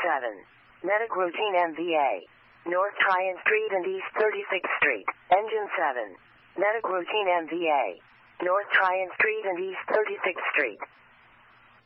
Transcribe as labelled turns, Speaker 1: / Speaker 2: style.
Speaker 1: 7. Medic routine MVA. North Tryon Street and East 36th Street. Engine 7. Medic routine MVA. North Tryon Street and East 36th Street.